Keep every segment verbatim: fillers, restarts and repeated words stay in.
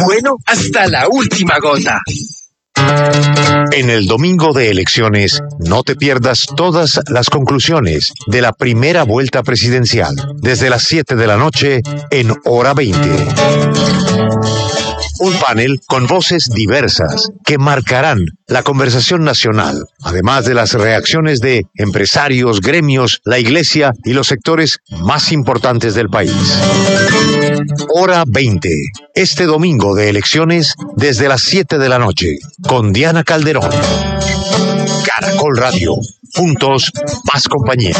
bueno hasta la última gota. En el domingo de elecciones, no te pierdas todas las conclusiones de la primera vuelta presidencial, desde las siete de la noche en Hora veinte. Un panel con voces diversas que marcarán la conversación nacional, además de las reacciones de empresarios, gremios, la iglesia y los sectores más importantes del país. Hora veinte, este domingo de elecciones desde las siete de la noche, con Diana Calderón. Caracol Radio, juntos, más compañía.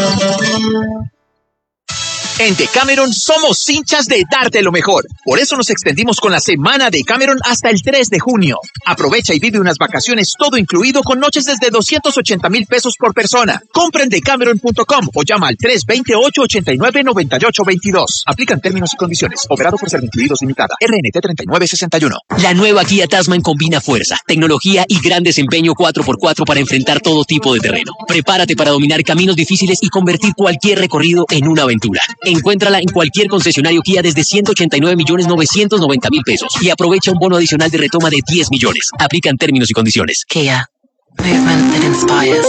En Decameron somos hinchas de darte lo mejor. Por eso nos extendimos con la semana de Decameron hasta el tres de junio. Aprovecha y vive unas vacaciones todo incluido con noches desde doscientos ochenta mil pesos por persona. Compra en decameron punto com o llama al tres dos ocho, ocho nueve, nueve ocho dos dos. Aplican términos y condiciones. Operado por Servincluidos Limitada. R N T treinta y nueve sesenta y uno. La nueva Kia Tasman combina fuerza, tecnología y gran desempeño cuatro por cuatro para enfrentar todo tipo de terreno. Prepárate para dominar caminos difíciles y convertir cualquier recorrido en una aventura. Encuéntrala en cualquier concesionario Kia desde ciento ochenta y nueve millones novecientos noventa mil pesos y aprovecha un bono adicional de retoma de diez millones. Aplican términos y condiciones. Kia. Movement that inspires.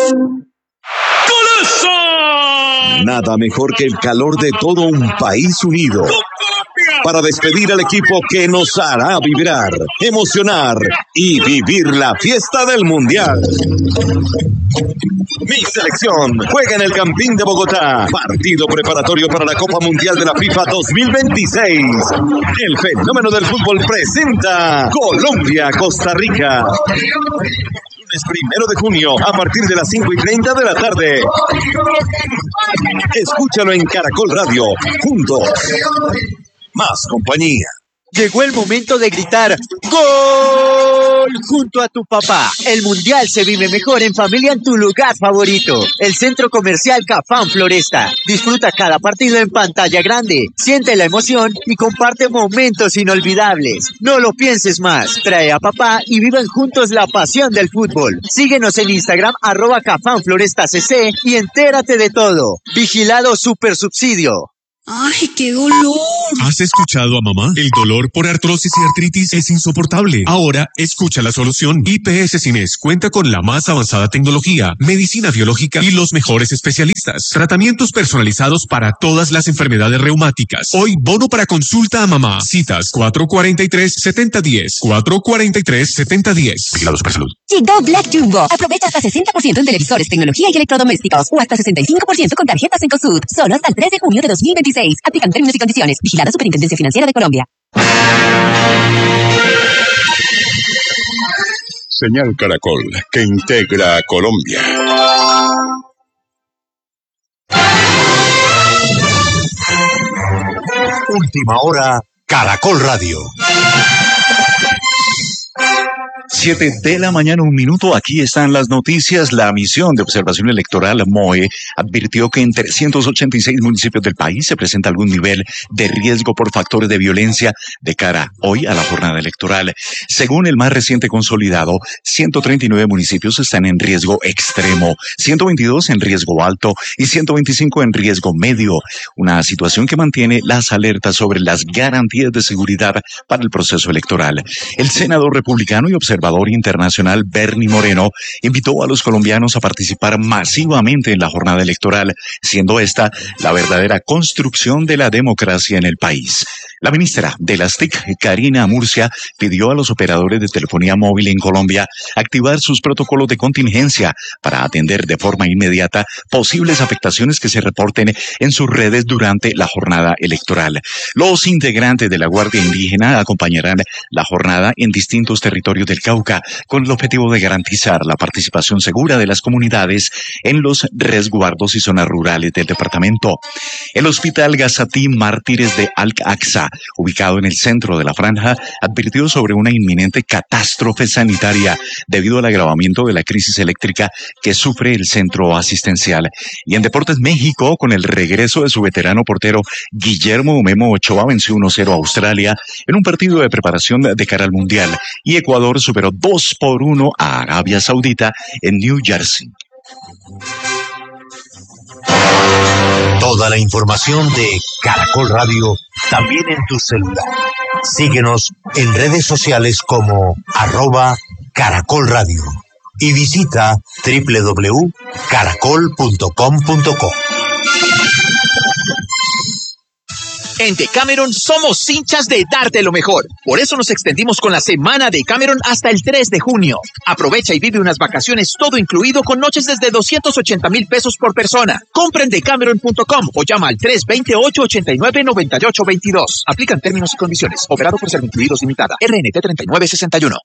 ¡Golazo! Nada mejor que el calor de todo un país unido para despedir al equipo que nos hará vibrar, emocionar y vivir la fiesta del Mundial. Mi selección juega en el Campín de Bogotá. Partido preparatorio para la Copa Mundial de la FIFA dos mil veintiséis. El fenómeno del fútbol presenta Colombia-Costa Rica. Lunes primero de junio a partir de las cinco y treinta de la tarde. Escúchalo en Caracol Radio. Juntos, más compañía. Llegó el momento de gritar ¡Gol! Junto a tu papá. El Mundial se vive mejor en familia en tu lugar favorito. El Centro Comercial Cafam Floresta. Disfruta cada partido en pantalla grande. Siente la emoción y comparte momentos inolvidables. No lo pienses más. Trae a papá y vivan juntos la pasión del fútbol. Síguenos en Instagram, arroba Cafam Floresta C C y entérate de todo. Vigilado Super Subsidio. ¡Ay, qué dolor! ¿Has escuchado a mamá? El dolor por artrosis y artritis es insoportable. Ahora, escucha la solución. I P S Cines cuenta con la más avanzada tecnología, medicina biológica y los mejores especialistas. Tratamientos personalizados para todas las enfermedades reumáticas. Hoy, bono para consulta a mamá. Citas cuatro cuatro tres, siete cero uno cero. cuatro cuatro tres, siete cero uno cero. Vigilado Supersalud. Llegó Black Jumbo. Aprovecha hasta sesenta por ciento en televisores, tecnología y electrodomésticos. O hasta sesenta y cinco por ciento con tarjetas en Cosud. Solo hasta el tres de junio de dos mil veintiséis. Aplican términos y condiciones. Vigilada Superintendencia Financiera de Colombia. Señal Caracol, que integra a Colombia. Última hora, Caracol Radio. Siete de la mañana, un minuto. Aquí están las noticias. La misión de observación electoral, M O E, advirtió que en trescientos ochenta y seis municipios del país se presenta algún nivel de riesgo por factores de violencia de cara hoy a la jornada electoral. Según el más reciente consolidado, ciento treinta y nueve municipios están en riesgo extremo, ciento veintidós en riesgo alto y ciento veinticinco en riesgo medio. Una situación que mantiene las alertas sobre las garantías de seguridad para el proceso electoral. El senador republicano y observador internacional Bernie Moreno invitó a los colombianos a participar masivamente en la jornada electoral, siendo esta la verdadera construcción de la democracia en el país. La ministra de las T I C, Karina Murcia, pidió a los operadores de telefonía móvil en Colombia activar sus protocolos de contingencia para atender de forma inmediata posibles afectaciones que se reporten en sus redes durante la jornada electoral. Los integrantes de la Guardia Indígena acompañarán la jornada en distintos territorios del Cauca con el objetivo de garantizar la participación segura de las comunidades en los resguardos y zonas rurales del departamento. El Hospital Gazatí Mártires de Al-Aqsa, ubicado en el centro de la franja, advirtió sobre una inminente catástrofe sanitaria debido al agravamiento de la crisis eléctrica que sufre el centro asistencial. Y en Deportes México, con el regreso de su veterano portero Guillermo Memo Ochoa, venció uno cero a Australia en un partido de preparación de cara al Mundial, y Ecuador superó dos por uno a Arabia Saudita en New Jersey. Toda la información de Caracol Radio también en tu celular. Síguenos en redes sociales como arroba Caracol Radio y visita doble u doble u doble u punto caracol punto com punto co. En Decameron somos hinchas de darte lo mejor. Por eso nos extendimos con la semana de Decameron hasta el tres de junio. Aprovecha y vive unas vacaciones todo incluido con noches desde doscientos ochenta mil pesos por persona. Compra en decameron punto com o llama al tres dos ocho, ocho nueve, nueve ocho dos dos. Aplican términos y condiciones. Operado por Servincluidos Limitada. R N T treinta y nueve sesenta y uno.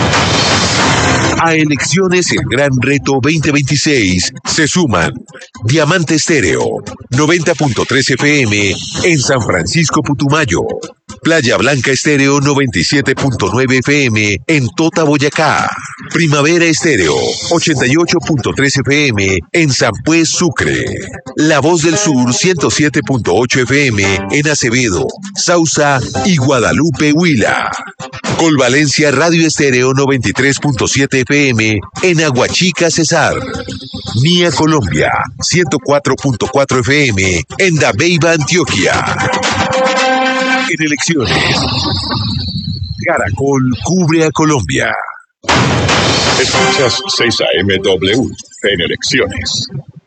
A Elecciones El Gran Reto veinte veintiséis se suman Diamante Estéreo, noventa punto tres F M en San Francisco Putumayo, Playa Blanca Estéreo noventa y siete punto nueve F M en Tota, Boyacá, Primavera Estéreo ochenta y ocho punto tres F M en San Pues, Sucre, La Voz del Sur ciento siete punto ocho F M en Acevedo, Sausa y Guadalupe, Huila. Colvalencia Radio Estéreo noventa y tres punto siete F M en Aguachica, Cesar. Mía Colombia ciento cuatro punto cuatro F M en Dabeiba, Antioquia. En elecciones, Caracol cubre a Colombia. Escuchas seis A M W en elecciones.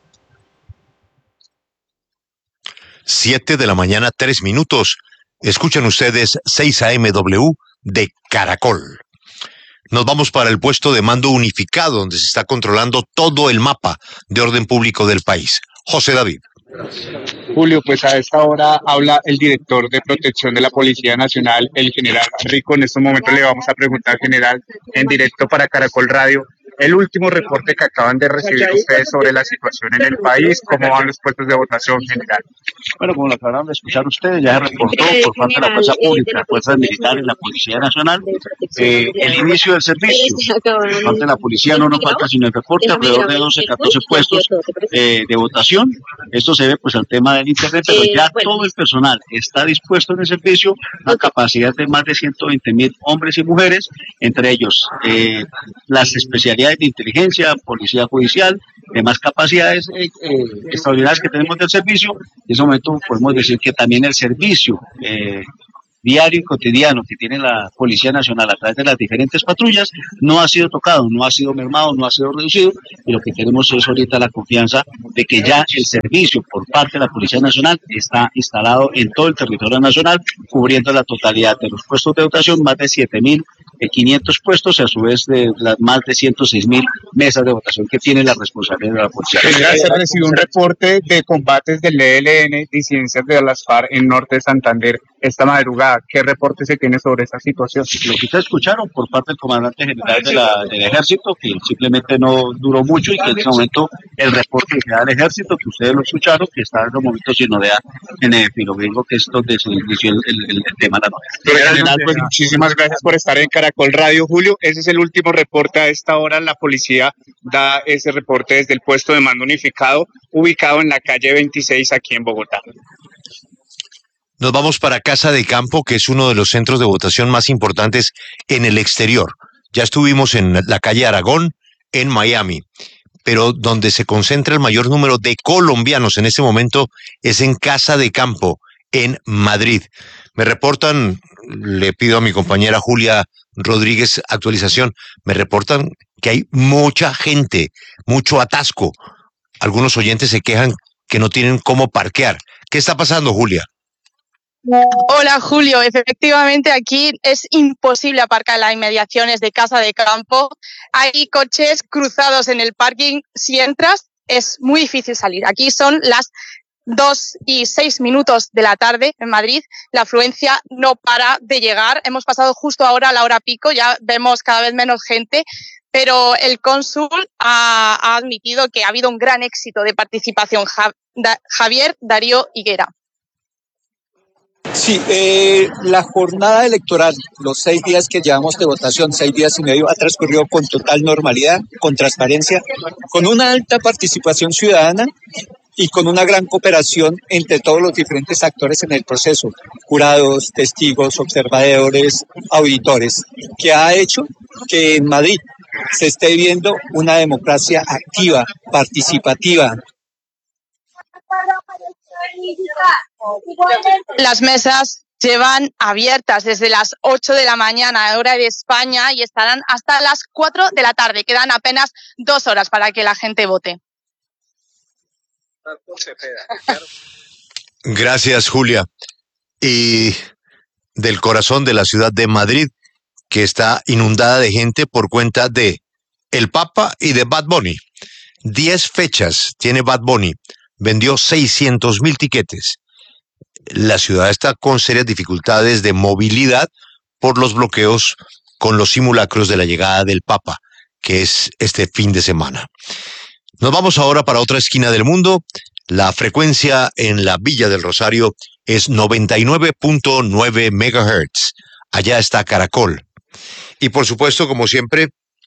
siete de la mañana, tres minutos. Escuchan ustedes seis A M W de Caracol. Nos vamos para el puesto de mando unificado, donde se está controlando todo el mapa de orden público del país. José David. Julio, pues a esta hora habla el director de protección de la Policía Nacional, el general Rico. En estos momentos le vamos a preguntar, general, en directo para Caracol Radio, el último reporte que acaban de recibir ustedes sobre la situación en el país, cómo van los puestos de votación, general. Bueno, como lo acabaron de escuchar ustedes, ya se reportó por parte de la Fuerza Pública, las Fuerzas Militares, la Policía Nacional, eh, el inicio del servicio. Por parte de la Policía no nos falta sino el reporte, alrededor de doce, catorce puestos eh, de votación. Esto se ve pues al tema del Internet, pero ya todo el personal está dispuesto en el servicio, una capacidad de más de ciento veinte mil hombres y mujeres, entre ellos eh, las especialidades de inteligencia, policía judicial, demás capacidades eh, eh, extraordinarias que tenemos del servicio. En ese momento podemos decir que también el servicio eh, diario y cotidiano que tiene la Policía Nacional a través de las diferentes patrullas no ha sido tocado, no ha sido mermado, no ha sido reducido, y lo que tenemos es ahorita la confianza de que ya el servicio por parte de la Policía Nacional está instalado en todo el territorio nacional, cubriendo la totalidad de los puestos de votación, más de siete mil quinientos puestos, y a su vez de las más de ciento seis mil mesas de votación que tiene la responsabilidad de la Policía. General, se recibió un reporte de combates del E L N, disidencias de las FARC en norte de Santander esta madrugada. ¿Qué reporte se tiene sobre esa situación? Lo que ustedes escucharon por parte del comandante general de la, del ejército, que simplemente no duró mucho, y que en este momento el reporte que da el ejército, que ustedes lo escucharon, que está en los momentos sin novedad en el Filogringo, que es donde se inició el, el, el tema de la novedad. General, pues muchísimas gracias por estar en Caracol Radio, Julio. Ese es el último reporte. A esta hora la policía da ese reporte desde el puesto de mando unificado, ubicado en la calle veintiséis aquí en Bogotá. Nos vamos para Casa de Campo, que es uno de los centros de votación más importantes en el exterior. Ya estuvimos en la calle Aragón, en Miami, pero donde se concentra el mayor número de colombianos en este momento es en Casa de Campo, en Madrid. Me reportan, le pido a mi compañera Julia Rodríguez actualización, me reportan que hay mucha gente, mucho atasco. Algunos oyentes se quejan que no tienen cómo parquear. ¿Qué está pasando, Julia? Hola Julio, efectivamente aquí es imposible aparcar en las inmediaciones de Casa de Campo. Hay coches cruzados en el parking. Si entras es muy difícil salir. Aquí son las dos y seis minutos de la tarde en Madrid. La afluencia no para de llegar. Hemos pasado justo ahora a la hora pico, ya vemos cada vez menos gente, pero el cónsul ha, ha admitido que ha habido un gran éxito de participación. Ja, da, Javier Darío Higuera. Sí, eh, la jornada electoral, los seis días que llevamos de votación, seis días y medio, ha transcurrido con total normalidad, con transparencia, con una alta participación ciudadana y con una gran cooperación entre todos los diferentes actores en el proceso, jurados, testigos, observadores, auditores, que ha hecho que en Madrid se esté viendo una democracia activa, participativa. Las mesas llevan abiertas desde las ocho de la mañana, hora de España, y estarán hasta las cuatro de la tarde. Quedan apenas dos horas para que la gente vote. Gracias, Julia. Y del corazón de la ciudad de Madrid, que está inundada de gente por cuenta de el Papa y de Bad Bunny. Diez fechas tiene Bad Bunny. Vendió seiscientos mil tiquetes. La ciudad está con serias dificultades de movilidad por los bloqueos con los simulacros de la llegada del Papa, que es este fin de semana. Nos vamos ahora para otra esquina del mundo. La frecuencia en la Villa del Rosario es noventa y nueve punto nueve megahertz. Allá está Caracol. Y por supuesto, como siempre,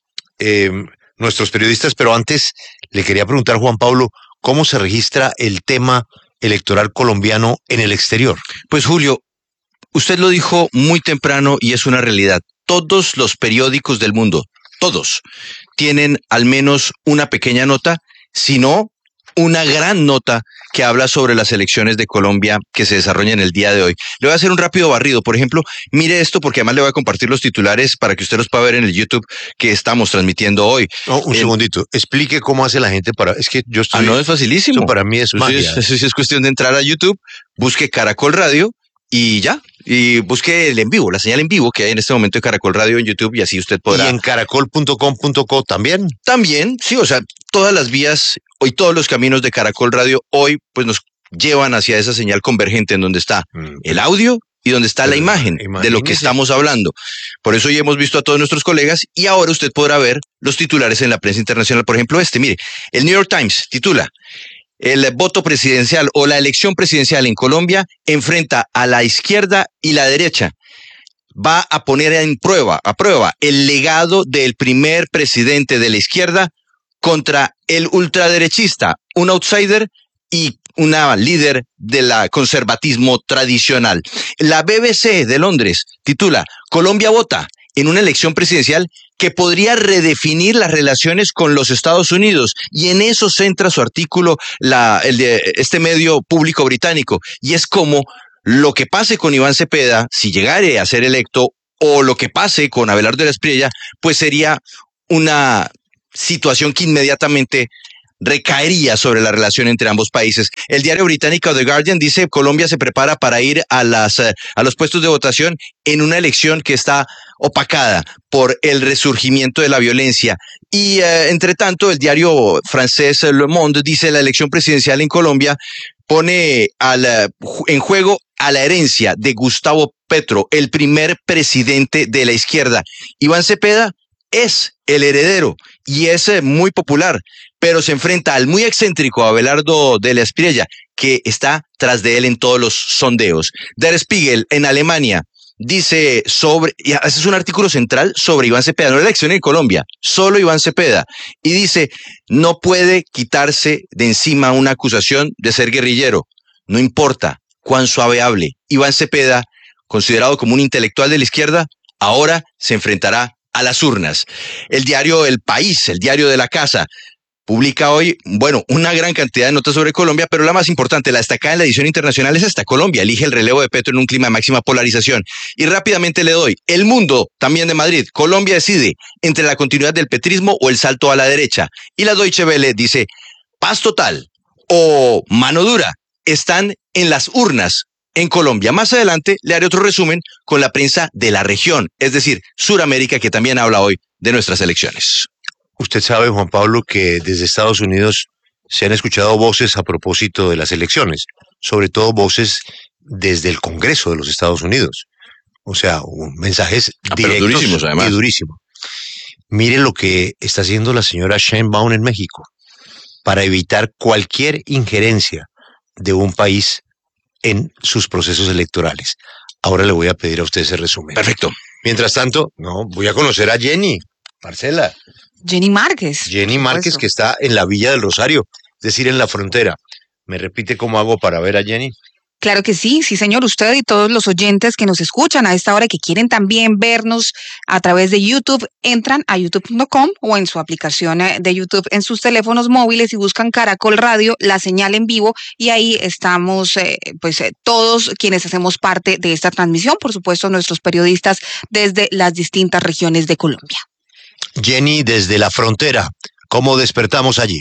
eh, nuestros periodistas, pero antes le quería preguntar, Juan Pablo, ¿cómo se registra el tema electoral colombiano en el exterior? Pues Julio, usted lo dijo muy temprano y es una realidad. Todos los periódicos del mundo, todos, tienen al menos una pequeña nota, si no una gran nota que habla sobre las elecciones de Colombia que se desarrollan el día de hoy. Le voy a hacer un rápido barrido. Por ejemplo, mire esto, porque además le voy a compartir los titulares para que usted los pueda ver en el YouTube que estamos transmitiendo hoy. No, un eh, segundito. Explique cómo hace la gente para... Es que yo estoy... Ah, no, es facilísimo. Eso para mí es magia. Eso es, es cuestión de entrar a YouTube, busque Caracol Radio y ya. Y busque el en vivo, la señal en vivo que hay en este momento de Caracol Radio en YouTube y así usted podrá... ¿Y en caracol punto com punto co también? También, sí, o sea, todas las vías y todos los caminos de Caracol Radio hoy pues nos llevan hacia esa señal convergente en donde está mm. el audio y donde está Pero la imagen de lo que estamos hablando. Por eso hoy hemos visto a todos nuestros colegas y ahora usted podrá ver los titulares en la prensa internacional. Por ejemplo, este, mire, el New York Times titula: el voto presidencial o la elección presidencial en Colombia enfrenta a la izquierda y la derecha. Va a poner en prueba, a prueba el legado del primer presidente de la izquierda contra el ultraderechista, un outsider y una líder del conservatismo tradicional. La B B C de Londres titula: Colombia vota en una elección presidencial que podría redefinir las relaciones con los Estados Unidos. Y en eso centra su artículo la, el de este medio público británico. Y es como lo que pase con Iván Cepeda, si llegare a ser electo, o lo que pase con Abelardo de la Espriella, pues sería una situación que inmediatamente recaería sobre la relación entre ambos países. El diario británico The Guardian dice: Colombia se prepara para ir a las a los puestos de votación en una elección que está opacada por el resurgimiento de la violencia. Y eh, entre tanto, el diario francés Le Monde dice: la elección presidencial en Colombia pone al, en juego a la herencia de Gustavo Petro, el primer presidente de la izquierda. Iván Cepeda es el heredero y es muy popular, pero se enfrenta al muy excéntrico Abelardo de la Espriella, que está tras de él en todos los sondeos. Der Spiegel, en Alemania, dice sobre, y ese es un artículo central sobre Iván Cepeda, no la elección en Colombia, solo Iván Cepeda, y dice: no puede quitarse de encima una acusación de ser guerrillero, no importa cuán suave hable. Iván Cepeda, considerado como un intelectual de la izquierda, ahora se enfrentará a las urnas. El diario El País, el diario de la casa, publica hoy, bueno, una gran cantidad de notas sobre Colombia, pero la más importante, la destacada en la edición internacional, es esta: Colombia elige el relevo de Petro en un clima de máxima polarización. Y rápidamente le doy El Mundo, también de Madrid: Colombia decide entre la continuidad del petrismo o el salto a la derecha. Y la Deutsche Welle dice: paz total o mano dura están en las urnas en Colombia. Más adelante le haré otro resumen con la prensa de la región, es decir, Suramérica, que también habla hoy de nuestras elecciones. Usted sabe, Juan Pablo, que desde Estados Unidos se han escuchado voces a propósito de las elecciones, sobre todo voces desde el Congreso de los Estados Unidos. O sea, mensajes ah, directos durísimos, además. y durísimos. Mire lo que está haciendo la señora Sheinbaum en México para evitar cualquier injerencia de un país en sus procesos electorales. Ahora le voy a pedir a usted ese resumen. Perfecto. Mientras tanto, no, voy a conocer a Jenny, Marcela. Jenny Márquez. Jenny Márquez, que está en la Villa del Rosario, es decir, en la frontera. ¿Me repite cómo hago para ver a Jenny? Claro que sí, sí señor, usted y todos los oyentes que nos escuchan a esta hora y que quieren también vernos a través de YouTube, entran a youtube punto com o en su aplicación de YouTube en sus teléfonos móviles y buscan Caracol Radio, la señal en vivo, y ahí estamos eh, pues eh, todos quienes hacemos parte de esta transmisión, por supuesto nuestros periodistas desde las distintas regiones de Colombia. Jenny, desde la frontera, ¿cómo despertamos allí?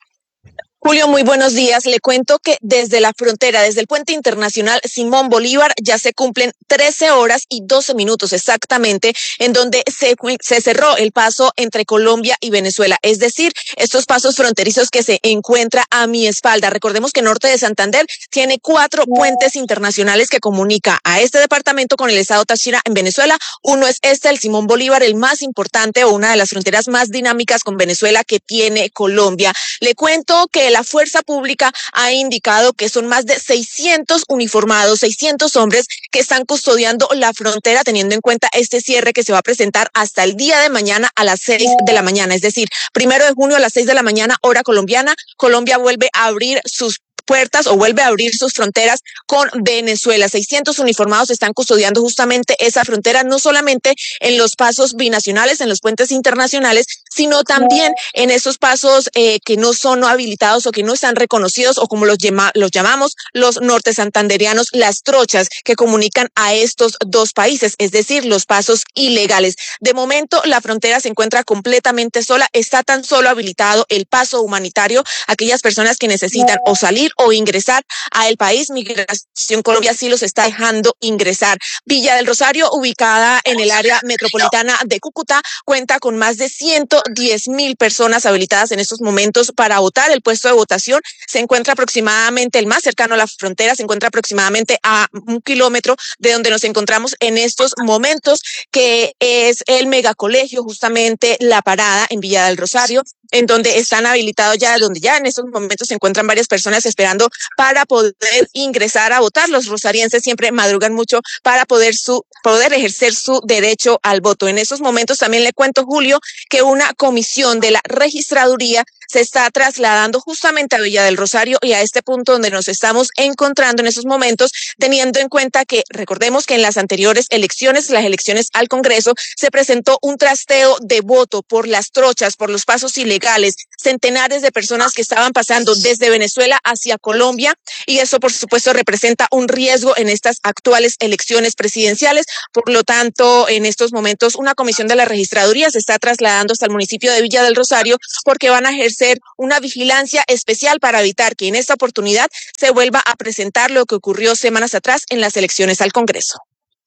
Julio, muy buenos días. Le cuento que desde la frontera, desde el puente internacional Simón Bolívar, ya se cumplen trece horas y doce minutos exactamente, en donde se, se cerró el paso entre Colombia y Venezuela. Es decir, estos pasos fronterizos que se encuentra a mi espalda. Recordemos que Norte de Santander tiene cuatro puentes internacionales que comunica a este departamento con el estado Táchira en Venezuela. Uno es este, el Simón Bolívar, el más importante o una de las fronteras más dinámicas con Venezuela que tiene Colombia. Le cuento que la fuerza pública ha indicado que son más de seiscientos uniformados, seiscientos hombres que están custodiando la frontera, teniendo en cuenta este cierre que se va a presentar hasta el día de mañana a las seis de la mañana, es decir, primero de junio a las seis de la mañana, hora colombiana. Colombia vuelve a abrir sus puertas o vuelve a abrir sus fronteras con Venezuela. seiscientos uniformados están custodiando justamente esa frontera, no solamente en los pasos binacionales, en los puentes internacionales, sino también en esos pasos eh, que no son habilitados o que no están reconocidos, o como los, llama, los llamamos los norte santanderianos, las trochas que comunican a estos dos países, es decir, los pasos ilegales. De momento, la frontera se encuentra completamente sola, está tan solo habilitado el paso humanitario, aquellas personas que necesitan o salir o ingresar a el país. Migración Colombia sí los está dejando ingresar. Villa del Rosario, ubicada en el área metropolitana de Cúcuta, cuenta con más de ciento diez mil personas habilitadas en estos momentos para votar. El puesto de votación se encuentra aproximadamente, el más cercano a la frontera, se encuentra aproximadamente a un kilómetro de donde nos encontramos en estos momentos, que es el megacolegio, justamente La Parada en Villa del Rosario, en donde están habilitados ya, donde ya en estos momentos se encuentran varias personas esperando para poder ingresar a votar. Los rosarienses siempre madrugan mucho para poder su poder ejercer su derecho al voto. En esos momentos también le cuento, Julio, que una comisión de la registraduría se está trasladando justamente a Villa del Rosario y a este punto donde nos estamos encontrando en esos momentos, teniendo en cuenta que recordemos que en las anteriores elecciones, las elecciones al Congreso, se presentó un trasteo de voto por las trochas, por los pasos ilegales, centenares de personas que estaban pasando desde Venezuela hacia Colombia, y eso por supuesto representa un riesgo en estas actuales elecciones presidenciales. Por lo tanto, en estos momentos una comisión de la registraduría se está trasladando hasta el municipio de Villa del Rosario porque van a ejercer una vigilancia especial para evitar que en esta oportunidad se vuelva a presentar lo que ocurrió semanas atrás en las elecciones al Congreso.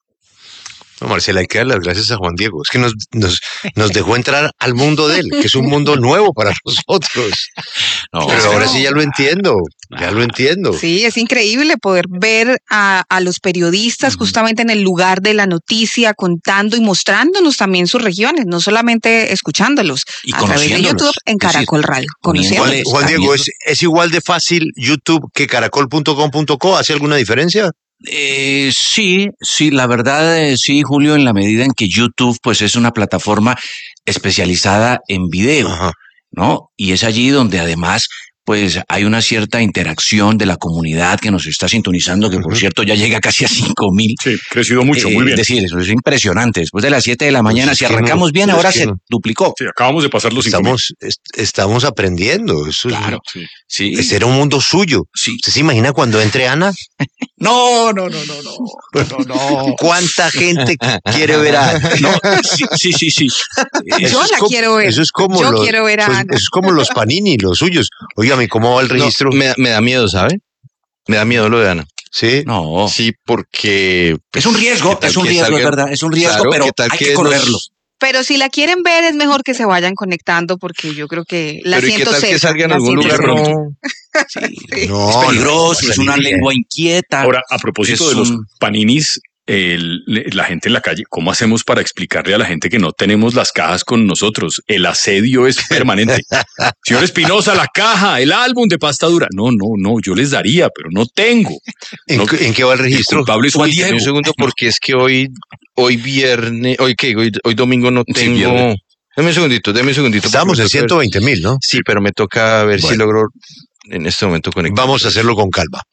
No, Marcela, hay que dar las gracias a Juan Diego. Es que nos, nos, nos dejó entrar al mundo de él, que es un mundo nuevo para nosotros. No, pero ahora sí ya lo entiendo, ya lo entiendo. Sí, es increíble poder ver a, a los periodistas uh-huh. justamente en el lugar de la noticia, contando y mostrándonos también sus regiones, no solamente escuchándolos y a través de YouTube en Caracol decir, Radio. Juan, Juan Diego, ¿es, ¿es igual de fácil YouTube que caracol punto com punto co? ¿Hace alguna diferencia? Eh, sí, sí, la verdad, eh, sí, Julio, en la medida en que YouTube pues es una plataforma especializada en video, Ajá. ¿no? Y es allí donde además pues hay una cierta interacción de la comunidad que nos está sintonizando, que uh-huh. por cierto ya llega casi a cinco mil. Sí, crecido mucho, eh, muy bien. Es decir, eso es impresionante. Después de las siete de la mañana, pues si arrancamos no, bien, ahora se no. duplicó. Sí, acabamos de pasar los cinco mil. Estamos, est- estamos aprendiendo. Eso claro, es, sí. sí. Ese era un mundo suyo. Sí. ¿Usted se imagina cuando entre Ana? No, no, no, no, no, no, no. ¿Cuánta gente quiere ver a Ana? No, sí, sí, sí, sí. Yo la como, quiero ver. Eso es como Yo los, quiero ver a eso, Ana. Eso es como los Panini, los suyos. Óigame, ¿cómo va el registro? No, me, me da miedo, ¿sabe? Me da miedo lo de Ana. Sí. No. Sí, porque... Es un riesgo, es un riesgo, salga, es verdad, es un riesgo, claro, pero hay que, que correrlo. Nos... Pero si la quieren ver, es mejor que se vayan conectando porque yo creo que la pero siento cerca. cerca. Que salga en algún lugar pronto. Sí. Sí. No, es peligroso, no, es una lengua inquieta. Ahora, a propósito es de los un... paninis, el, la gente en la calle, ¿cómo hacemos para explicarle a la gente que no tenemos las cajas con nosotros? El asedio es permanente. Señor Espinosa, la caja, el álbum de pasta dura. No, no, no, yo les daría, pero no tengo. ¿En, no, ¿en qué va el registro? El culpable es Juan Diego. Un segundo, porque es que hoy, hoy viernes, hoy qué, hoy, hoy domingo no tengo... Sí, deme un segundito, deme un segundito. Estamos en ciento veinte mil, ¿no? Sí, pero me toca ver bueno. si logro en este momento conectar. Vamos a hacerlo con calma.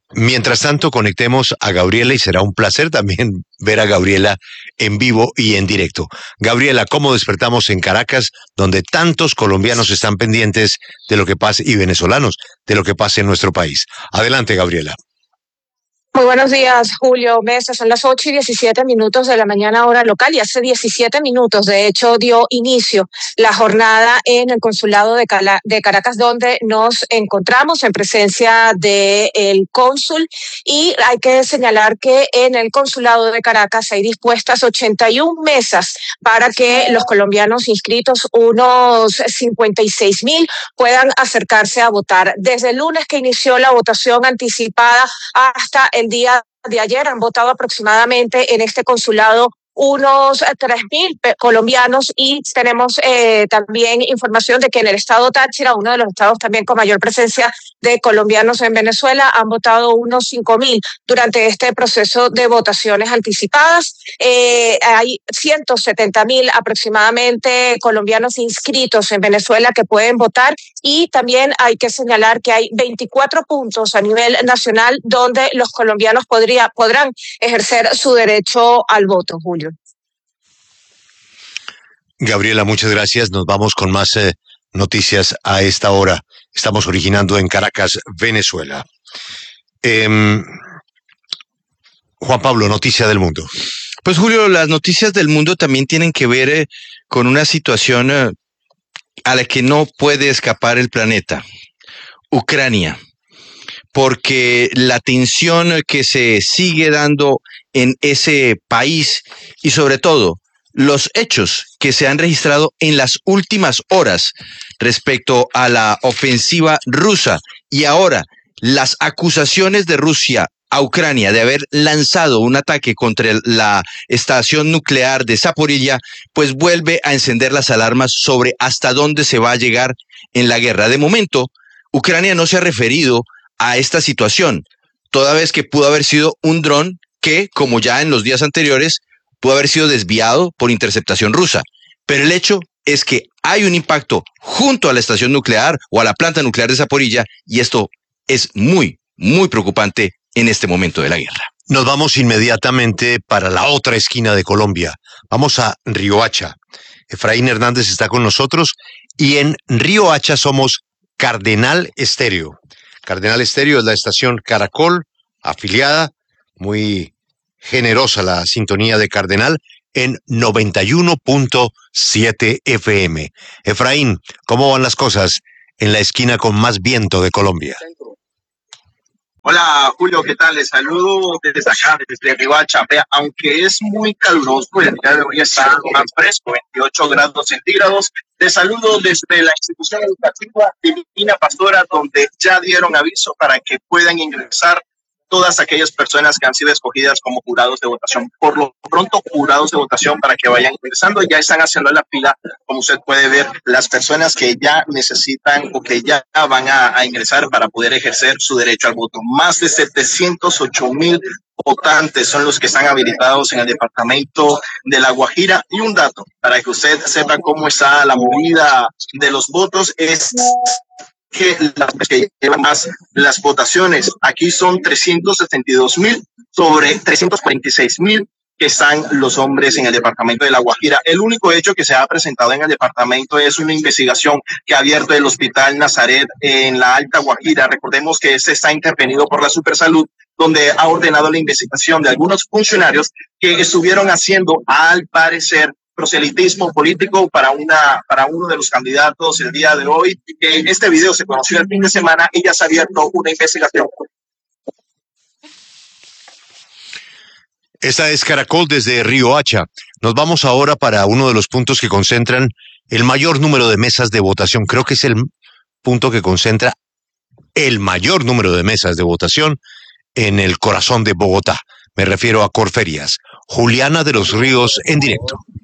Mientras tanto, conectemos a Gabriela y será un placer también ver a Gabriela en vivo y en directo. Gabriela, ¿cómo despertamos en Caracas, donde tantos colombianos están pendientes de lo que pase, y venezolanos, de lo que pase en nuestro país? Adelante, Gabriela. Muy buenos días, Julio Mesa. Son las ocho y diecisiete minutos de la mañana hora local y hace diecisiete minutos, de hecho, dio inicio la jornada en el consulado de, Cala, de Caracas, donde nos encontramos en presencia del cónsul, y hay que señalar que en el consulado de Caracas hay dispuestas ochenta y una mesas para que los colombianos inscritos, unos cincuenta y seis mil, puedan acercarse a votar. Desde el lunes que inició la votación anticipada hasta el día de ayer han votado aproximadamente en este consulado unos tres mil colombianos, y tenemos eh, también información de que en el estado Táchira, uno de los estados también con mayor presencia de colombianos en Venezuela, han votado unos cinco mil durante este proceso de votaciones anticipadas. Eh, hay ciento setenta mil aproximadamente colombianos inscritos en Venezuela que pueden votar, y también hay que señalar que hay veinticuatro puntos a nivel nacional donde los colombianos podría, podrán ejercer su derecho al voto, Julio. Gabriela, muchas gracias. Nos vamos con más eh, noticias a esta hora. Estamos originando en Caracas, Venezuela. Eh, Juan Pablo, noticia del mundo. Pues Julio, las noticias del mundo también tienen que ver eh, con una situación eh, a la que no puede escapar el planeta. Ucrania. Porque la tensión que se sigue dando en ese país, y sobre todo los hechos que se han registrado en las últimas horas respecto a la ofensiva rusa, y ahora las acusaciones de Rusia a Ucrania de haber lanzado un ataque contra la estación nuclear de Zaporilla, pues vuelve a encender las alarmas sobre hasta dónde se va a llegar en la guerra. De momento, Ucrania no se ha referido a esta situación, toda vez que pudo haber sido un dron que, como ya en los días anteriores, pudo haber sido desviado por interceptación rusa. Pero el hecho es que hay un impacto junto a la estación nuclear o a la planta nuclear de Zaporilla, y esto es muy, muy preocupante en este momento de la guerra. Nos vamos inmediatamente para la otra esquina de Colombia. Vamos a Riohacha. Efraín Hernández está con nosotros, y en Riohacha somos Cardenal Estéreo. Cardenal Estéreo es la estación Caracol afiliada, muy generosa la sintonía de Cardenal, en noventa y uno punto siete F M. Efraín, ¿cómo van las cosas en la esquina con más viento de Colombia? Hola Julio, ¿qué tal? Les saludo desde acá, desde Riohacha. Aunque es muy caluroso, el día de hoy está más fresco, veintiocho grados centígrados. Les saludo desde la institución educativa Divina Pastora, donde ya dieron aviso para que puedan ingresar todas aquellas personas que han sido escogidas como jurados de votación. Por lo pronto, jurados de votación para que vayan ingresando. Ya están haciendo la fila, como usted puede ver, las personas que ya necesitan o que ya van a, a ingresar para poder ejercer su derecho al voto. Más de setecientos ocho mil votantes son los que están habilitados en el departamento de La Guajira. Y un dato, para que usted sepa cómo está la movida de los votos, es que las que llevan más las votaciones aquí son trescientos setenta y dos mil sobre trescientos cuarenta y seis mil que están los hombres en el departamento de La Guajira. El único hecho que se ha presentado en el departamento es una investigación que ha abierto el Hospital Nazaret en la Alta Guajira. Recordemos que este está intervenido por la Supersalud, donde ha ordenado la investigación de algunos funcionarios que estuvieron haciendo, al parecer, proselitismo político para una para uno de los candidatos el día de hoy. Que este video se conoció el fin de semana y ya se ha abierto una investigación. Esta es Caracol desde Riohacha. Nos vamos ahora para uno de los puntos que concentran el mayor número de mesas de votación. Creo que es el punto que concentra el mayor número de mesas de votación en el corazón de Bogotá. Me refiero a Corferias. Juliana de los Ríos en directo.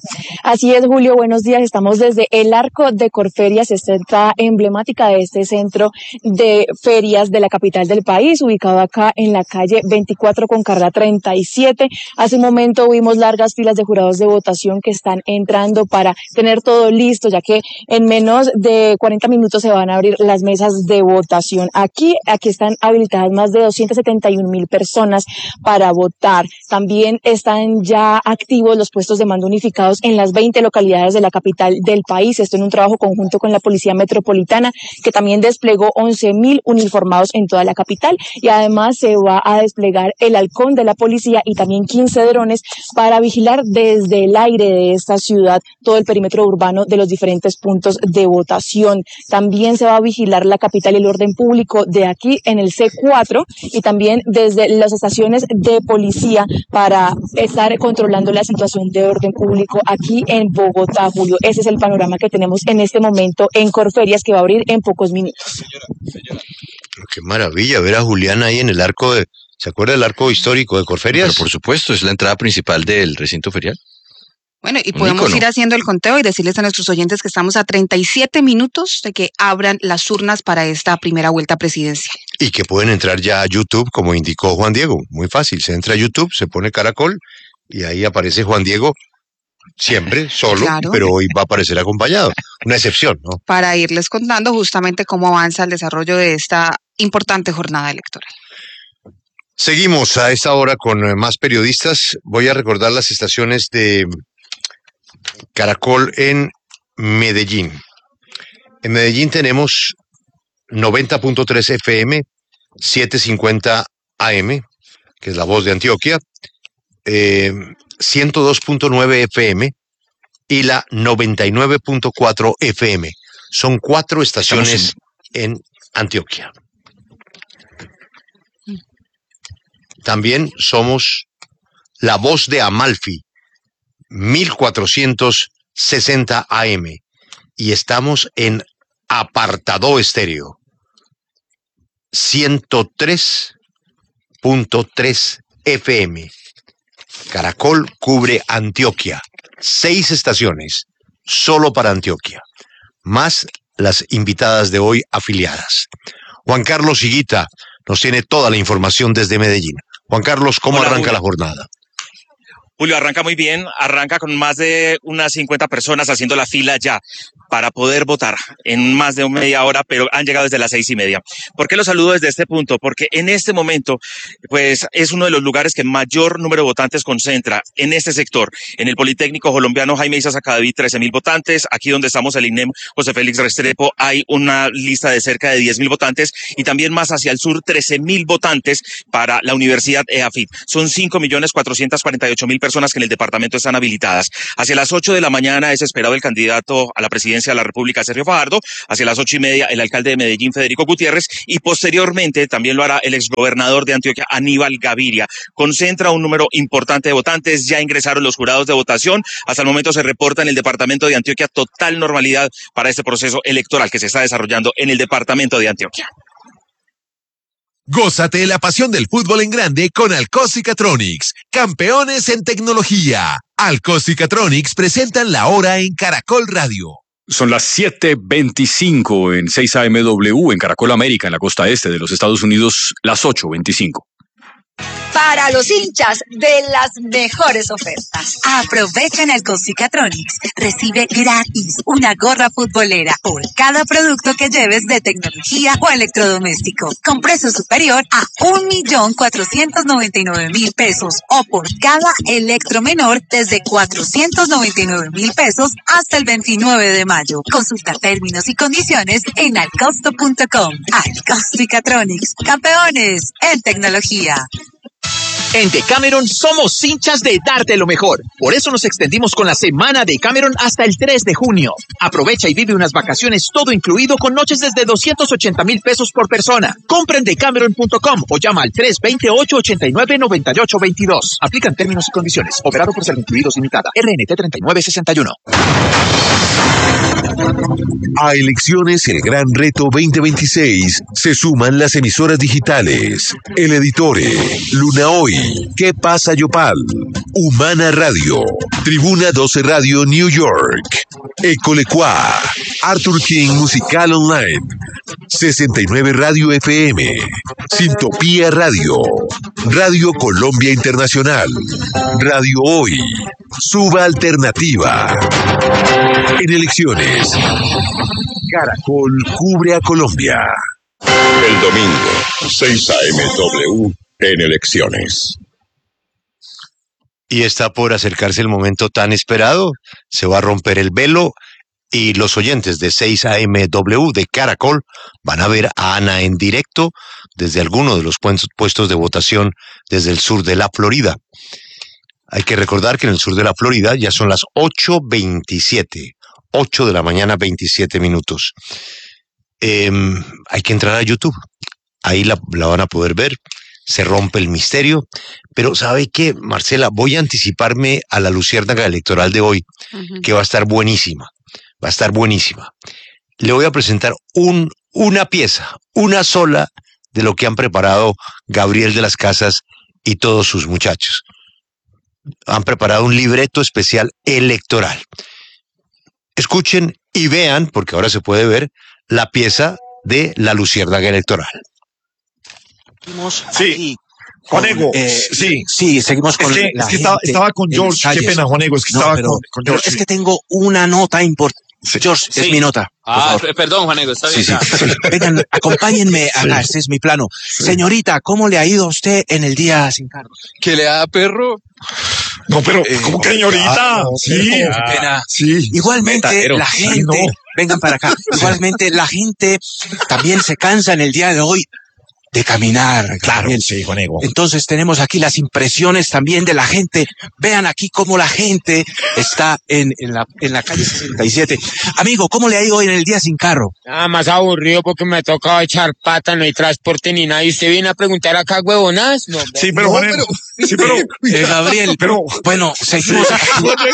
Así es, Julio, buenos días. Estamos desde el Arco de Corferias, esta entrada emblemática de este centro de ferias de la capital del país, ubicado acá en la calle veinticuatro con carrera treinta y siete. Hace un momento vimos largas filas de jurados de votación que están entrando para tener todo listo, ya que en menos de cuarenta minutos se van a abrir las mesas de votación. Aquí, aquí están habilitadas más de doscientas setenta y un mil personas para votar. También están ya activos los puestos de mando unificados en las veinte localidades de la capital del país. Esto en un trabajo conjunto con la Policía Metropolitana, que también desplegó once mil uniformados en toda la capital, y además se va a desplegar el halcón de la policía y también quince drones para vigilar desde el aire de esta ciudad todo el perímetro urbano de los diferentes puntos de votación. También se va a vigilar la capital y el orden público de aquí en el C cuatro y también desde las estaciones de policía para estar controlando la situación de orden público aquí en Bogotá, Julio. Ese es el panorama que tenemos en este momento en Corferias, que va a abrir en pocos minutos. Señora, señora. Qué maravilla ver a Julián ahí en el arco de... ¿Se acuerda del arco histórico de Corferias? Pero por supuesto, es la entrada principal del recinto ferial. Bueno, y podemos ir haciendo el conteo y decirles a nuestros oyentes que estamos a treinta y siete minutos de que abran las urnas para esta primera vuelta presidencial. Y que pueden entrar ya a YouTube, como indicó Juan Diego. Muy fácil, se entra a YouTube, se pone Caracol y ahí aparece Juan Diego, siempre solo, claro, pero hoy va a aparecer acompañado. Una excepción, ¿no? Para irles contando justamente cómo avanza el desarrollo de esta importante jornada electoral. Seguimos a esta hora con más periodistas. Voy a recordar las estaciones de Caracol en Medellín. En Medellín tenemos noventa punto tres F M, setecientos cincuenta A M, que es la voz de Antioquia, eh, ciento dos punto nueve F M y la noventa y nueve punto cuatro F M. Son cuatro estaciones en Antioquia. También somos la voz de Amalfi, mil cuatrocientos sesenta A M, y estamos en Apartado Estéreo, ciento tres punto tres F M. Caracol cubre Antioquia, seis estaciones, solo para Antioquia, más las invitadas de hoy afiliadas. Juan Carlos Higuita nos tiene toda la información desde Medellín. Juan Carlos, ¿cómo Hola, arranca Julio. la jornada? Julio, arranca muy bien, arranca con más de unas cincuenta personas haciendo la fila ya para poder votar en más de media hora, pero han llegado desde las seis y media. ¿Por qué los saludo desde este punto? Porque en este momento, pues, es uno de los lugares que mayor número de votantes concentra en este sector. En el Politécnico Colombiano Jaime Isaac Cadavid, trece mil votantes. Aquí donde estamos, el INEM José Félix Restrepo, hay una lista de cerca de diez mil votantes, y también más hacia el sur, trece mil votantes para la Universidad E A F I T. Son cinco millones cuatrocientos cuarenta y ocho mil personas que en el departamento están habilitadas. Hacia las ocho de la mañana es esperado el candidato a la presidencia de la República, Sergio Fajardo. Hacia las ocho y media, el alcalde de Medellín, Federico Gutiérrez, y posteriormente también lo hará el exgobernador de Antioquia, Aníbal Gaviria. Concentra un número importante de votantes. Ya ingresaron los jurados de votación. Hasta el momento se reporta en el departamento de Antioquia total normalidad para este proceso electoral que se está desarrollando en el departamento de Antioquia. Gózate de la pasión del fútbol en grande con Alcos y Catronics, campeones en tecnología. Alcos y Catronics presentan la hora en Caracol Radio. Son las siete veinticinco en seis A M W en Caracol América, en la costa este de los Estados Unidos, las ocho veinticinco. Para los hinchas de las mejores ofertas. Aprovecha en el Catronics. Recibe gratis una gorra futbolera por cada producto que lleves de tecnología o electrodoméstico, con precio superior a un millón cuatrocientos noventa y nueve mil pesos, o por cada electro menor desde cuatrocientos noventa y nueve mil pesos hasta el veintinueve de mayo. Consulta términos y condiciones en alcosto punto com. Alcosto y Catronics, campeones en tecnología. En Decameron somos hinchas de darte lo mejor. Por eso nos extendimos con la semana de Cameron hasta el tres de junio. Aprovecha y vive unas vacaciones todo incluido con noches desde doscientos ochenta mil pesos por persona. Compra en decameron punto com o llama al tres dos ocho, ocho nueve, nueve ocho dos dos. Aplican términos y condiciones. Operado por Servincluidos Limitada. R N T treinta y nueve sesenta y uno. A Elecciones El Gran Reto veinte veintiséis se suman las emisoras digitales, El Editore, Luna Hoy, ¿Qué pasa Yopal? Humana Radio, Tribuna doce Radio New York, Ecolecua, Arthur King Musical Online, sesenta y nueve Radio F M, Sintopía Radio, Radio Colombia Internacional, Radio Hoy, Suba Alternativa. En elecciones, Caracol cubre a Colombia. El domingo, seis a eme doble u en elecciones. Y está por acercarse el momento tan esperado. Se va a romper el velo y los oyentes de seis a eme doble u de Caracol van a ver a Ana en directo desde alguno de los puestos de votación desde el sur de la Florida. Hay que recordar que en el sur de la Florida ya son las ocho veintisiete, ocho de la mañana, veintisiete minutos. Eh, hay que entrar a YouTube, ahí la, la van a poder ver, se rompe el misterio, pero ¿sabe qué, Marcela? Voy a anticiparme a la luciérnaga electoral de hoy, uh-huh. que va a estar buenísima, va a estar buenísima. Le voy a presentar un, una pieza, una sola, de lo que han preparado Gabriel de las Casas y todos sus muchachos. Han preparado un libreto especial electoral. Escuchen y vean, porque ahora se puede ver, la pieza de la luciérnaga electoral. Sí, Juanego, eh, sí, sí, seguimos con es que, la es que estaba, estaba con George, qué pena, Juanego, es que no, estaba pero, con, con George. Pero es que tengo una nota importante. Sí. George, sí. es mi nota. Ah, perdón, Juanego, está bien. Sí, sí. Vengan, acompáñenme acá, este es mi plano. Sí. Señorita, ¿cómo le ha ido a usted en el día sin cargo? ¿Que le da perro? No, pero, eh, ¿cómo que señorita? Ah, sí, qué pena. Sí. Igualmente, Metadero. la gente, no. vengan para acá, igualmente la gente también se cansa en el día de hoy de caminar. Claro, también. sí, Juanego. Entonces tenemos aquí las impresiones también de la gente. Vean aquí cómo la gente está en, en, la, en la calle sesenta y siete. Amigo, ¿cómo le ha ido hoy en el día sin carro? Nada más aburrido porque me ha tocado echar pata, no hay transporte ni nada. ¿Y usted viene a preguntar acá, huevonas? No, sí, pero, no, Juanego, pero, sí, pero, eh, Gabriel, pero, bueno, seguimos aquí.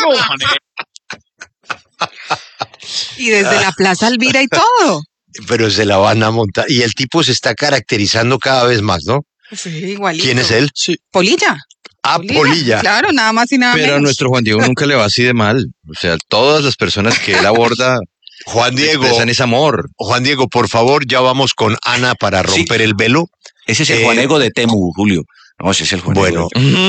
Y desde la Plaza Elvira y todo. Pero se la van a montar. Y el tipo se está caracterizando cada vez más, ¿no? Sí, igualito. ¿Quién es él? Sí. Polilla. Ah, Polilla. Polilla. Claro, nada más y nada Pero menos. a nuestro Juan Diego nunca le va así de mal. O sea, todas las personas que él aborda Juan Diego, expresan ese amor. Juan Diego, por favor, ya vamos con Ana para romper sí. el velo. Ese es el eh, Juanego de Temu, Julio. No, ese es el Bueno, Juanego.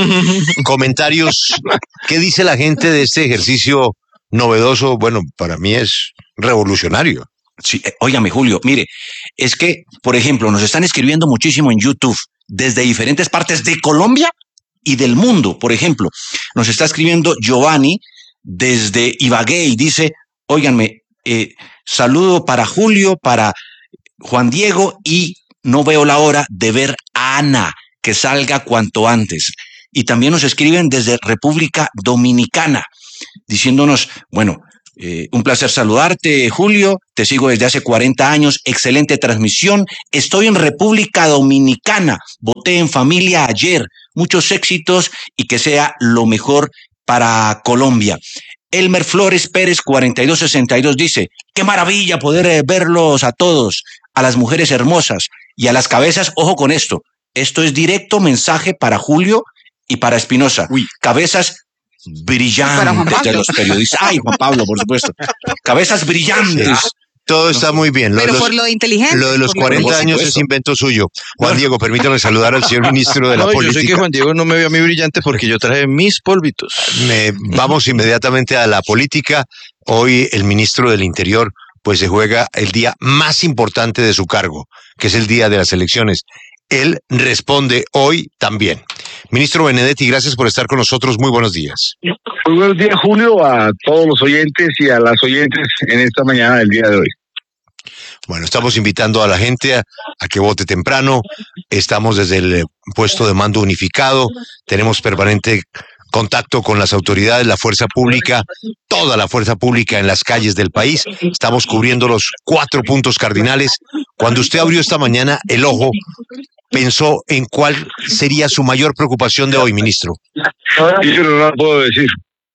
comentarios. ¿Qué dice la gente de este ejercicio novedoso? Bueno, para mí es revolucionario. Sí, eh, óigame, Julio, mire, es que, por ejemplo, nos están escribiendo muchísimo en YouTube desde diferentes partes de Colombia y del mundo. Por ejemplo, nos está escribiendo Giovanni desde Ibagué y dice, óiganme, eh, saludo para Julio, para Juan Diego y no veo la hora de ver a Ana, que salga cuanto antes. Y también nos escriben desde República Dominicana, diciéndonos, bueno, Eh, un placer saludarte, Julio. Te sigo desde hace cuarenta años. Excelente transmisión. Estoy en República Dominicana. Voté en familia ayer. Muchos éxitos y que sea lo mejor para Colombia. Elmer Flores Pérez, cuarenta y dos sesenta y dos, dice: qué maravilla poder eh, verlos a todos, a las mujeres hermosas y a las cabezas. Ojo con esto. Esto es directo mensaje para Julio y para Espinosa. Uy. Cabezas brillantes de los periodistas. Ay, Juan Pablo, por supuesto. Cabezas brillantes. Sí, todo está muy bien. Lo Pero de los, por lo inteligente. Lo de los cuarenta años es invento suyo. Juan Diego, permítame saludar al señor ministro de la no, Política. Yo sé que Juan Diego no me ve a mí brillante porque yo traje mis polvitos. Me, vamos inmediatamente a la política. Hoy el ministro del Interior pues se juega el día más importante de su cargo, que es el día de las elecciones. Él responde hoy también. Ministro Benedetti, gracias por estar con nosotros. Muy buenos días. Muy buenos días, Julio, a todos los oyentes y a las oyentes en esta mañana del día de hoy. Bueno, estamos invitando a la gente a, a que vote temprano. Estamos desde el puesto de mando unificado. Tenemos permanente contacto con las autoridades, la fuerza pública, toda la fuerza pública en las calles del país. Estamos cubriendo los cuatro puntos cardinales. Cuando usted abrió esta mañana el ojo, ¿pensó en cuál sería su mayor preocupación de hoy, ministro? Yo no lo puedo decir.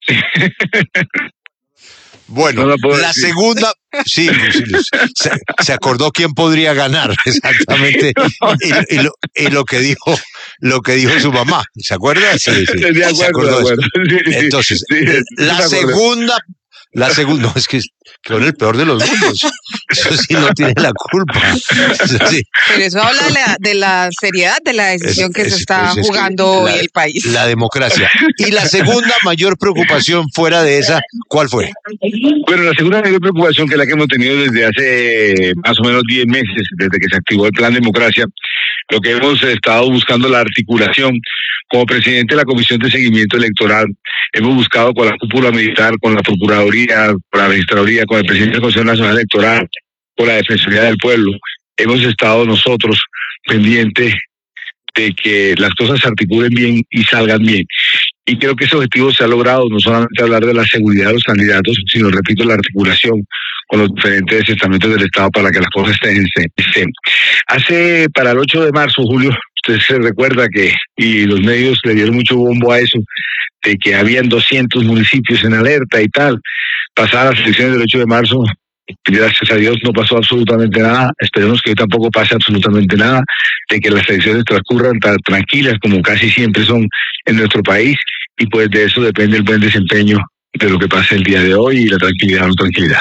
Bueno, no la decir. segunda, sí, sí se, se acordó quién podría ganar, exactamente, y, y, lo, y lo que dijo lo que dijo su mamá. ¿Se acuerda? Sí, sí. De acuerdo, ¿Se acordó de acuerdo. de eso? Sí, sí, Entonces, sí, sí, la sí, segunda, la segunda, no, es que quedó en el peor de los mundos. Eso sí no tiene la culpa. Eso sí. Pero eso habla de la, de la seriedad de la decisión Es- que es- se está pues es que jugando hoy la- el país. La democracia. Y la segunda mayor preocupación fuera de esa, ¿cuál fue? Bueno, la segunda mayor preocupación que es la que hemos tenido desde hace más o menos diez meses, desde que se activó el Plan Democracia, lo que hemos estado buscando la articulación. Como presidente de la Comisión de Seguimiento Electoral, hemos buscado con la cúpula militar, con la Procuraduría, con la Registraduría, con el presidente del Consejo Nacional Electoral, con la Defensoría del Pueblo. Hemos estado nosotros pendientes de que las cosas se articulen bien y salgan bien. Y creo que ese objetivo se ha logrado, no solamente hablar de la seguridad de los candidatos, sino, repito, la articulación con los diferentes estamentos del Estado para que las cosas estén. estén. Hace, para el ocho de marzo, Julio, usted se recuerda que, y los medios le dieron mucho bombo a eso, de que habían doscientos municipios en alerta y tal. Pasadas las elecciones del ocho de marzo, gracias a Dios no pasó absolutamente nada. Esperemos que hoy tampoco pase absolutamente nada, de que las elecciones transcurran tan tranquilas como casi siempre son en nuestro país, y pues de eso depende el buen desempeño de lo que pase el día de hoy y la tranquilidad o no tranquilidad.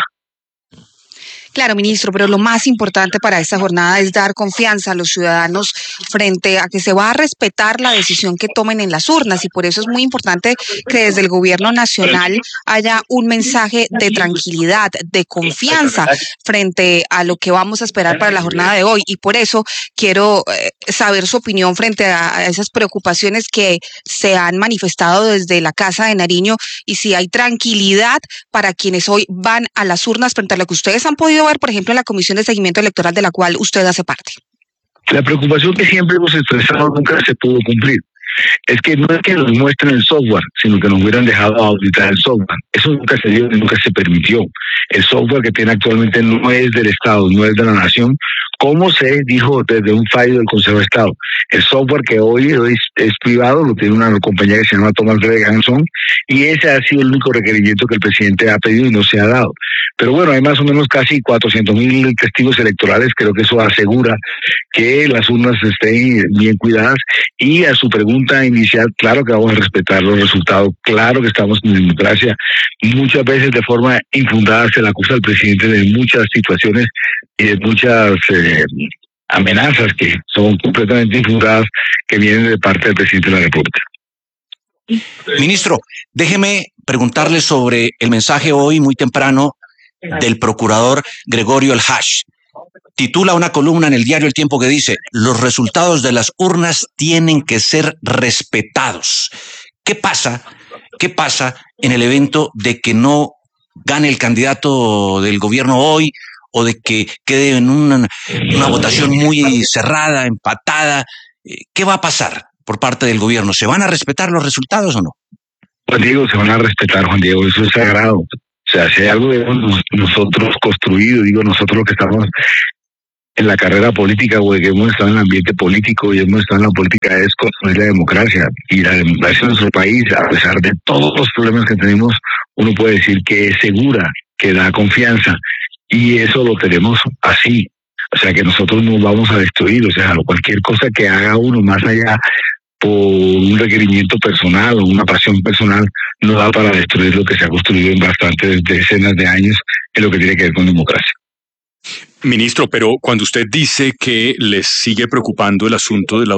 Claro, ministro, pero lo más importante para esta jornada es dar confianza a los ciudadanos frente a que se va a respetar la decisión que tomen en las urnas, y por eso es muy importante que desde el gobierno nacional haya un mensaje de tranquilidad, de confianza frente a lo que vamos a esperar para la jornada de hoy. Y por eso quiero eh, saber su opinión frente a esas preocupaciones que se han manifestado desde la Casa de Nariño, y si hay tranquilidad para quienes hoy van a las urnas frente a lo que ustedes han podido ver, por ejemplo, en la Comisión de Seguimiento Electoral de la cual usted hace parte. La preocupación que siempre hemos expresado nunca se pudo cumplir. Es que no es que nos muestren el software, sino que nos hubieran dejado auditar el software. Eso nunca se dio y nunca se permitió. El software que tiene actualmente no es del Estado, no es de la Nación, como se dijo desde un fallo del Consejo de Estado. El software que hoy es, es privado lo tiene una compañía que se llama Thomas Greganson, y ese ha sido el único requerimiento que el presidente ha pedido y no se ha dado. Pero bueno, hay más o menos casi cuatrocientos mil testigos electorales. Creo que eso asegura que las urnas estén bien cuidadas. Y a su pregunta inicial, claro que vamos a respetar los resultados, claro que estamos en democracia. Muchas veces de forma infundada se le acusa al presidente de muchas situaciones y de muchas eh, amenazas que son completamente infundadas, que vienen de parte del presidente de la República. Ministro, déjeme preguntarle sobre el mensaje hoy muy temprano del procurador Gregorio El Hash. Titula una columna en el diario El Tiempo que dice: los resultados de las urnas tienen que ser respetados. ¿Qué pasa? ¿Qué pasa en el evento de que no gane el candidato del gobierno hoy, o de que quede en una, una votación muy cerrada, empatada? ¿Qué va a pasar por parte del gobierno? ¿Se van a respetar los resultados o no? Juan Diego, se van a respetar, Juan Diego, eso es sagrado. O sea, si hay algo que hemos nosotros construido, digo nosotros los que estamos en la carrera política, o que hemos estado en el ambiente político y hemos estado en la política, es construir la democracia. Y la democracia en nuestro país, a pesar de todos los problemas que tenemos, uno puede decir que es segura, que da confianza, y eso lo tenemos así. O sea, que nosotros no vamos a destruir, o sea, cualquier cosa que haga uno más allá por un requerimiento personal o una pasión personal, no da para destruir lo que se ha construido en bastantes decenas de años en lo que tiene que ver con democracia. Ministro, pero cuando usted dice que les sigue preocupando el asunto de la